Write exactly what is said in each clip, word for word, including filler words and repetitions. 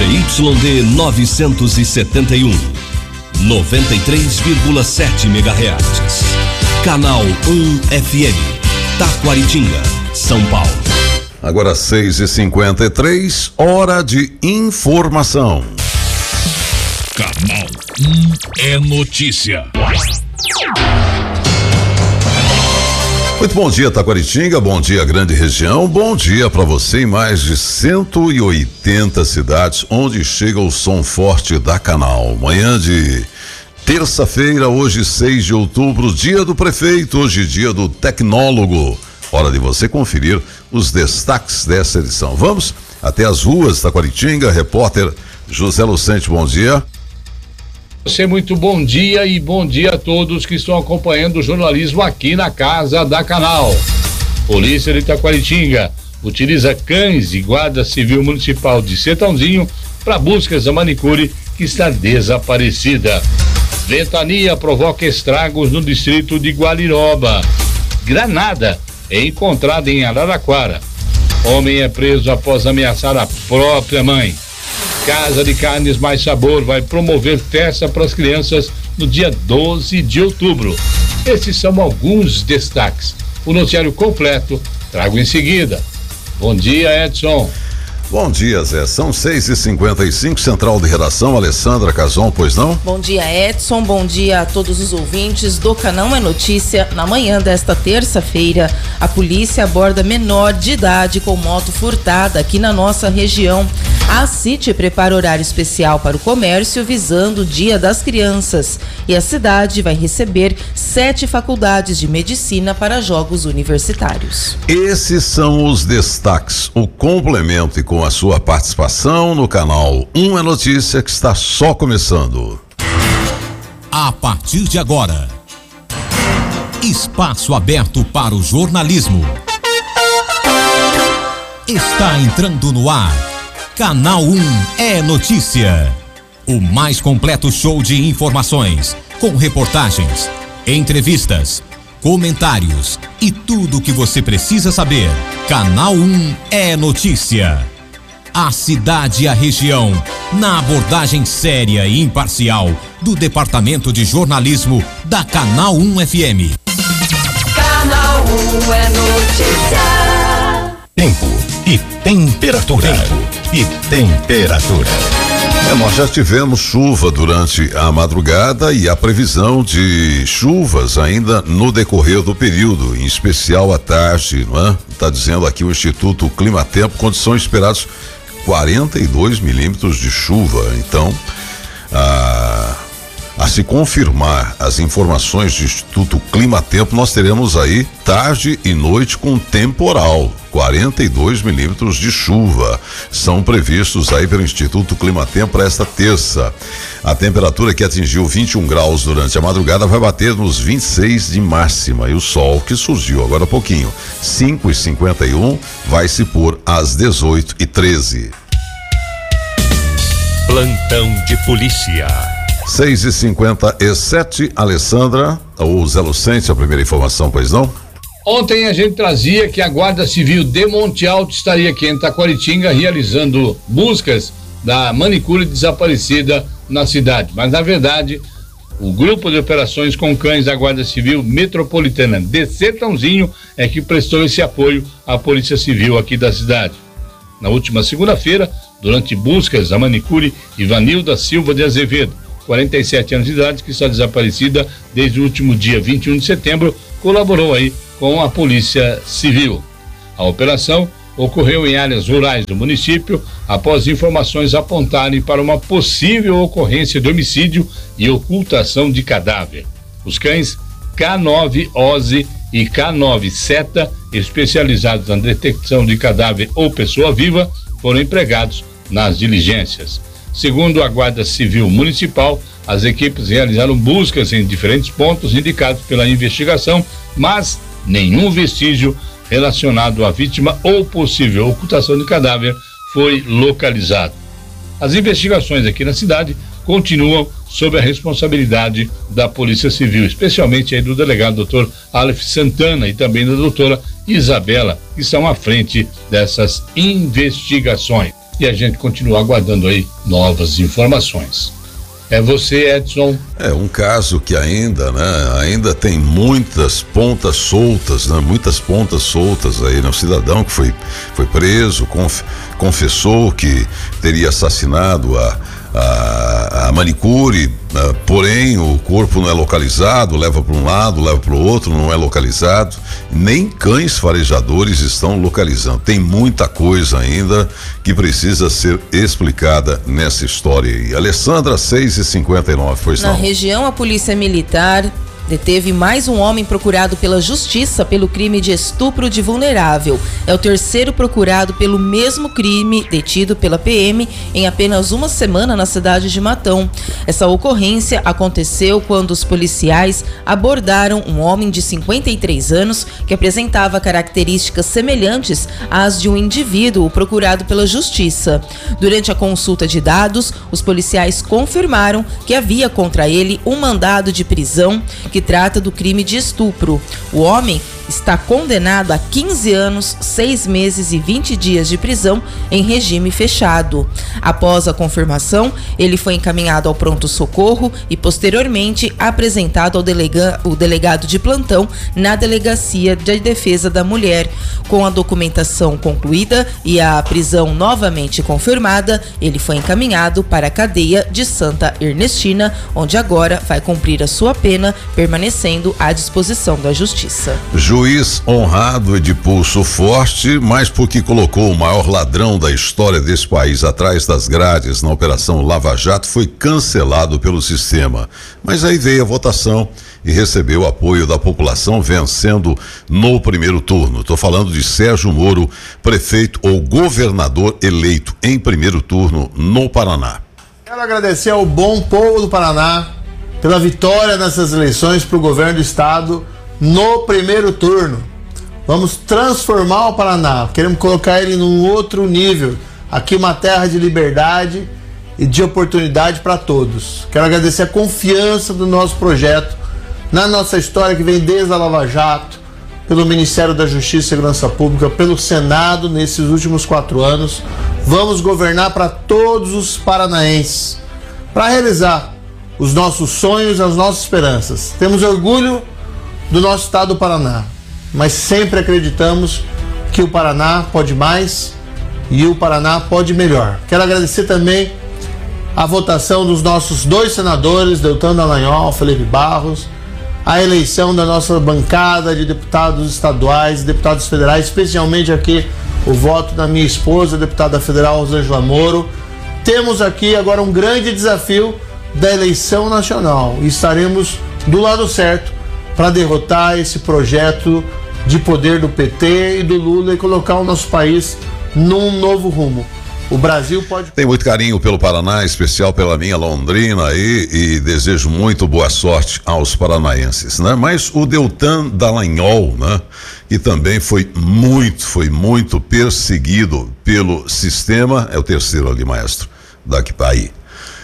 Z Y D novecentos e setenta e um, noventa e três vírgula sete megahertz. Canal um F M, Taquaritinga, São Paulo. Agora seis e cinquenta e três, hora de informação. Canal um é notícia. Muito bom dia, Taquaritinga, bom dia, grande região, bom dia para você em mais de cento e oitenta cidades onde chega o som forte da Canal. Manhã de terça-feira, hoje seis de outubro, dia do prefeito, hoje dia do tecnólogo. Hora de você conferir os destaques dessa edição. Vamos até as ruas, Taquaritinga, repórter José Lucente, bom dia. Você, muito bom dia e bom dia a todos que estão acompanhando o jornalismo aqui na Casa da Canal. Polícia de Taquaritinga utiliza cães e Guarda Civil Municipal de Sertãozinho para buscas da manicure que está desaparecida. Ventania provoca estragos no distrito de Gualiroba. Granada é encontrada em Araraquara. Homem é preso após ameaçar a própria mãe. Casa de Carnes Mais Sabor vai promover festa para as crianças no dia doze de outubro. Esses são alguns destaques. O noticiário completo trago em seguida. Bom dia, Edson. Bom dia, Zé. São seis e cinquenta e cinco, central de redação, Alessandra Cazon, pois não? Bom dia, Edson. Bom dia a todos os ouvintes do Canal é Notícia. Na manhã desta terça-feira, a polícia aborda menor de idade com moto furtada aqui na nossa região. A CIT prepara horário especial para o comércio visando o Dia das Crianças. E a cidade vai receber sete faculdades de medicina para jogos universitários. Esses são os destaques. O complemento e com a sua participação no Canal um é Notícia, que está só começando. A partir de agora, espaço aberto para o jornalismo. Está entrando no ar. Canal um é Notícia. O mais completo show de informações, com reportagens, entrevistas, comentários e tudo o que você precisa saber. Canal um é Notícia. A cidade e a região, na abordagem séria e imparcial do Departamento de Jornalismo da Canal um F M. Canal um é Notícia. Tempo e temperatura. Tempo e temperatura. É, nós já tivemos chuva durante a madrugada e a previsão de chuvas ainda no decorrer do período, em especial à tarde, não é? Está dizendo aqui o Instituto Climatempo, condições esperadas quarenta e dois milímetros de chuva. Então, a, a se confirmar as informações do Instituto Climatempo, nós teremos aí tarde e noite com temporal. quarenta e dois milímetros de chuva são previstos aí pelo Instituto Climatempo para esta terça. A temperatura que atingiu vinte e um graus durante a madrugada vai bater nos vinte e seis de máxima, e o sol que surgiu agora há pouquinho, cinco e cinquenta e um, vai se pôr às dezoito e treze. Plantão de polícia. seis e cinquenta e sete, Alessandra, ou Zé Lucente, a primeira informação, pois não? Ontem a gente trazia que a Guarda Civil de Monte Alto estaria aqui em Taquaritinga realizando buscas da manicure desaparecida na cidade. Mas, na verdade, o grupo de operações com cães da Guarda Civil Metropolitana de Sertãozinho é que prestou esse apoio à Polícia Civil aqui da cidade. Na última segunda-feira, durante buscas, a manicure Ivanilda Silva de Azevedo, quarenta e sete anos de idade, que está desaparecida desde o último dia vinte e um de setembro, colaborou aí com a Polícia Civil. A operação ocorreu em áreas rurais do município após informações apontarem para uma possível ocorrência de homicídio e ocultação de cadáver. Os cães K nove Ozzy e K nove Seta, especializados na detecção de cadáver ou pessoa viva, foram empregados nas diligências. Segundo a Guarda Civil Municipal, as equipes realizaram buscas em diferentes pontos indicados pela investigação, mas nenhum vestígio relacionado à vítima ou possível ocultação de cadáver foi localizado. As investigações aqui na cidade continuam sob a responsabilidade da Polícia Civil, especialmente aí do delegado doutor Aleph Santana e também da doutora Isabela, que estão à frente dessas investigações. e a gente continua aguardando aí novas informações. É você, Edson. É um caso que ainda, né, ainda tem muitas pontas soltas, né, muitas pontas soltas aí, né, um cidadão que foi, foi preso, conf, confessou que teria assassinado a, a, a manicure, uh, porém o corpo não é localizado, leva para um lado, leva para o outro, não é localizado, nem cães farejadores estão localizando. Tem muita coisa ainda que precisa ser explicada nessa história aí. Alessandra, seis e cinquenta e nove, pois não. Na região, a Polícia Militar deteve mais um homem procurado pela Justiça pelo crime de estupro de vulnerável. É o terceiro procurado pelo mesmo crime detido pela P M em apenas uma semana na cidade de Matão. Essa ocorrência aconteceu quando os policiais abordaram um homem de cinquenta e três anos que apresentava características semelhantes às de um indivíduo procurado pela Justiça. Durante a consulta de dados, os policiais confirmaram que havia contra ele um mandado de prisão que trata do crime de estupro. O homem está condenado a quinze anos, seis meses e vinte dias de prisão em regime fechado. Após a confirmação, ele foi encaminhado ao pronto-socorro e posteriormente apresentado ao delega, o delegado de plantão na Delegacia de Defesa da Mulher. Com a documentação concluída e a prisão novamente confirmada, ele foi encaminhado para a cadeia de Santa Ernestina, onde agora vai cumprir a sua pena, permanecendo à disposição da Justiça. Juiz honrado e de pulso forte, mas porque colocou o maior ladrão da história desse país atrás das grades na Operação Lava Jato, foi cancelado pelo sistema. Mas aí veio a votação e recebeu o apoio da população, vencendo no primeiro turno. Estou falando de Sérgio Moro, prefeito ou governador eleito em primeiro turno no Paraná. Quero agradecer ao bom povo do Paraná pela vitória nessas eleições para o governo do estado no primeiro turno. Vamos transformar o Paraná, queremos colocar ele num outro nível. Aqui uma terra de liberdade e de oportunidade para todos. Quero agradecer a confiança do nosso projeto na nossa história, que vem desde a Lava Jato, pelo Ministério da Justiça e Segurança Pública, pelo Senado nesses últimos quatro anos. Vamos governar para todos os paranaenses, para realizar os nossos sonhos e as nossas esperanças. Temos orgulho do nosso estado do Paraná, mas sempre acreditamos que o Paraná pode mais e o Paraná pode melhor. Quero agradecer também a votação dos nossos dois senadores, Deltan Dallagnol, Felipe Barros, a eleição da nossa bancada de deputados estaduais e deputados federais, especialmente aqui o voto da minha esposa, a deputada federal Rosângela Moro. Temos aqui agora um grande desafio da eleição nacional e estaremos do lado certo para derrotar esse projeto de poder do P T e do Lula e colocar o nosso país num novo rumo. O Brasil pode... Tem muito carinho pelo Paraná, especial pela minha Londrina aí, e desejo muito boa sorte aos paranaenses, né? Mas o Deltan Dallagnol, né? Que também foi muito, foi muito perseguido pelo sistema, é o terceiro ali, maestro, daqui para aí.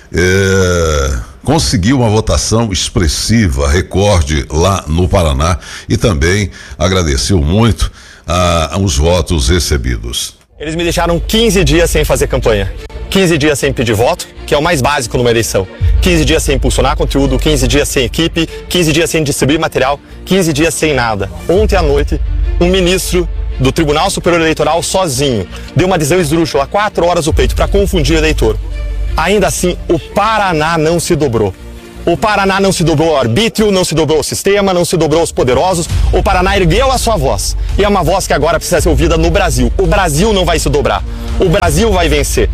É, conseguiu uma votação expressiva, recorde lá no Paraná, e também agradeceu muito a, a os votos recebidos. Eles me deixaram quinze dias sem fazer campanha, quinze dias sem pedir voto, que é o mais básico numa eleição, quinze dias sem impulsionar conteúdo, quinze dias sem equipe, quinze dias sem distribuir material, quinze dias sem nada. Ontem à noite, um ministro do Tribunal Superior Eleitoral sozinho deu uma adesão esdrúxula, quatro horas o peito, para confundir o eleitor. Ainda assim, o Paraná não se dobrou. O Paraná não se dobrou ao arbítrio, não se dobrou ao sistema, não se dobrou aos poderosos. O Paraná ergueu a sua voz. E é uma voz que agora precisa ser ouvida no Brasil. O Brasil não vai se dobrar. O Brasil vai vencer.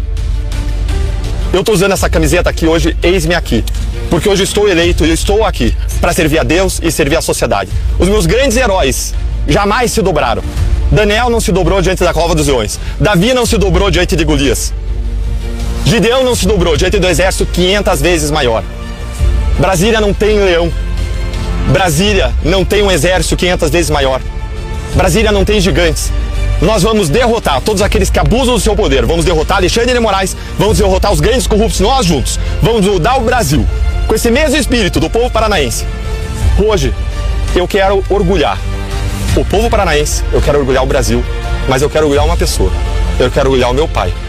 Eu estou usando essa camiseta aqui hoje, eis-me aqui. Porque hoje estou eleito e eu estou aqui para servir a Deus e servir a sociedade. Os meus grandes heróis jamais se dobraram. Daniel não se dobrou diante da cova dos leões. Davi não se dobrou diante de Golias. Gideão não se dobrou diante do exército quinhentas vezes maior. Brasília não tem leão. Brasília não tem um exército quinhentas vezes maior. Brasília não tem gigantes. Nós vamos derrotar todos aqueles que abusam do seu poder. Vamos derrotar Alexandre de Moraes. Vamos derrotar os grandes corruptos, nós juntos. Vamos mudar o Brasil com esse mesmo espírito do povo paranaense. Hoje, eu quero orgulhar o povo paranaense, eu quero orgulhar o Brasil, mas eu quero orgulhar uma pessoa. Eu quero orgulhar o meu pai, que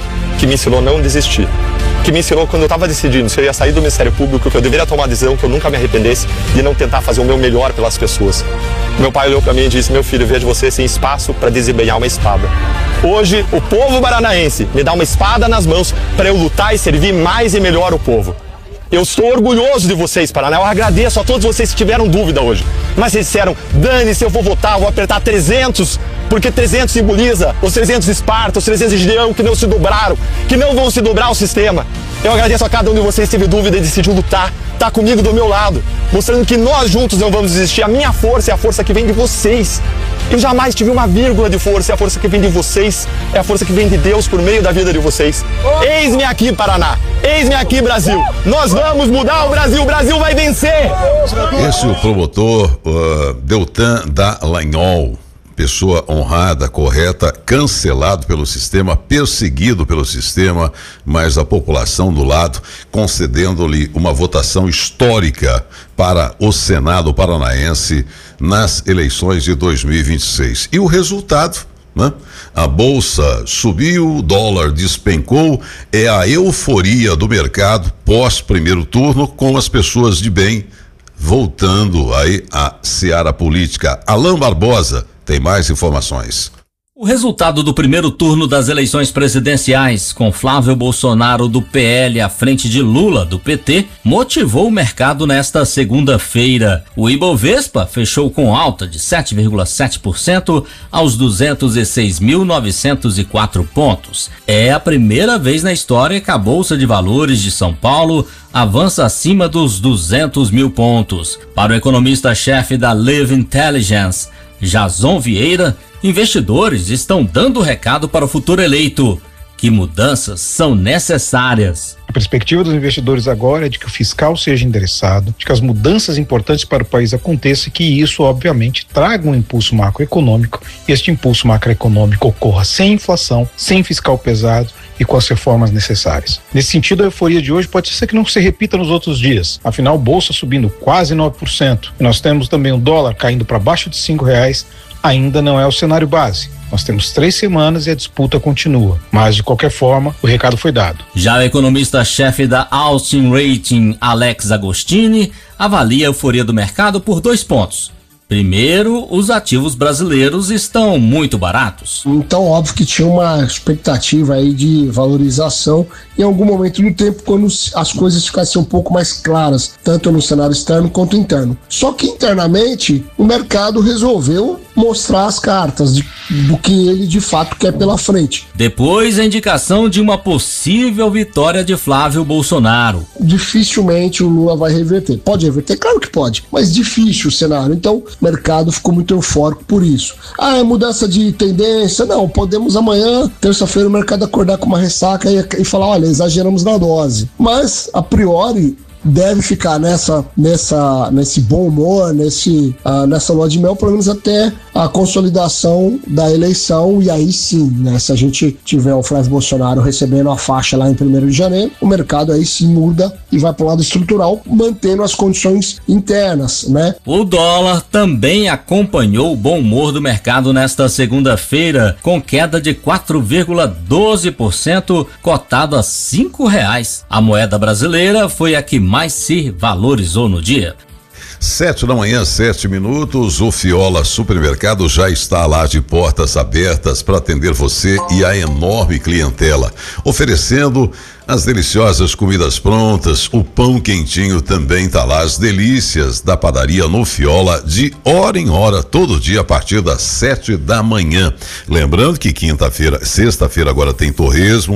que me ensinou a não desistir. Que me ensinou quando eu estava decidindo se eu ia sair do Ministério Público, que eu deveria tomar a decisão, que eu nunca me arrependesse de não tentar fazer o meu melhor pelas pessoas. Meu pai olhou para mim e disse: meu filho, vejo você sem espaço para desembanhar uma espada. Hoje, o povo paranaense me dá uma espada nas mãos para eu lutar e servir mais e melhor o povo. Eu estou orgulhoso de vocês, Paraná. Eu agradeço a todos vocês que tiveram dúvida hoje. Mas vocês disseram: Dani, se eu vou votar, eu vou apertar trezentos, porque trezentos simboliza os trezentos de Esparta, os trezentos de Gideão que não se dobraram, que não vão se dobrar ao sistema. Eu agradeço a cada um de vocês que teve dúvida e decidiu lutar, tá comigo do meu lado, mostrando que nós juntos não vamos desistir. A minha força é a força que vem de vocês. Eu jamais tive uma vírgula de força, é a força que vem de vocês, é a força que vem de Deus por meio da vida de vocês. Eis-me aqui, Paraná, eis-me aqui, Brasil. Nós vamos mudar o Brasil, o Brasil vai vencer. Esse é o promotor uh, Deltan Dallagnol, pessoa honrada, correta, cancelado pelo sistema, perseguido pelo sistema, mas a população do lado concedendo-lhe uma votação histórica para o Senado paranaense nas eleições de dois mil e vinte e seis. E o resultado, né? A bolsa subiu, o dólar despencou, é a euforia do mercado pós primeiro turno, com as pessoas de bem voltando aí à seara política. Alain Barbosa tem mais informações. O resultado do primeiro turno das eleições presidenciais, com Flávio Bolsonaro do P L à frente de Lula do P T, motivou o mercado nesta segunda-feira. O Ibovespa fechou com alta de sete vírgula sete por cento aos duzentos e seis mil novecentos e quatro pontos. É a primeira vez na história que a Bolsa de Valores de São Paulo avança acima dos duzentos mil pontos. Para o economista-chefe da Live Intelligence, Jason Vieira, investidores estão dando recado para o futuro eleito, que mudanças são necessárias. A perspectiva dos investidores agora é de que o fiscal seja endereçado, de que as mudanças importantes para o país aconteçam e que isso, obviamente, traga um impulso macroeconômico, e este impulso macroeconômico ocorra sem inflação, sem fiscal pesado e com as reformas necessárias. Nesse sentido, a euforia de hoje pode ser que não se repita nos outros dias. Afinal, bolsa subindo quase nove por cento. E nós temos também o dólar caindo para baixo de cinco reais. Ainda não é o cenário base. Nós temos três semanas e a disputa continua. Mas, de qualquer forma, o recado foi dado. Já o economista-chefe da Austin Rating, Alex Agostini, avalia a euforia do mercado por dois pontos. Primeiro, os ativos brasileiros estão muito baratos. Então, óbvio que tinha uma expectativa aí de valorização em algum momento do tempo, quando as coisas ficassem um pouco mais claras, tanto no cenário externo quanto interno. Só que internamente, o mercado resolveu mostrar as cartas de, do que ele de fato quer pela frente. Depois, a indicação de uma possível vitória de Flávio Bolsonaro. Dificilmente o Lula vai reverter. Pode reverter? Claro que pode, mas difícil o cenário. Então, o mercado ficou muito eufórico por isso. Ah, é mudança de tendência? Não, podemos amanhã, terça-feira, o mercado acordar com uma ressaca e, e falar, olha, exageramos na dose. Mas, a priori, deve ficar nessa, nessa, nesse bom humor, nesse, uh, nessa lua de mel, pelo menos até a consolidação da eleição, e aí sim, né, se a gente tiver o Flávio Bolsonaro recebendo a faixa lá em primeiro de janeiro, o mercado aí sim muda e vai para o lado estrutural, mantendo as condições internas, né? O dólar também acompanhou o bom humor do mercado nesta segunda-feira, com queda de quatro vírgula doze por cento, cotado a cinco reais. A moeda brasileira foi a que mais se valorizou no dia. Sete da manhã, sete minutos, o Fiola Supermercado já está lá de portas abertas para atender você e a enorme clientela, oferecendo as deliciosas comidas prontas, o pão quentinho também tá lá, as delícias da padaria no Fiola, de hora em hora, todo dia a partir das sete da manhã. Lembrando que quinta-feira, sexta-feira agora tem torresmo,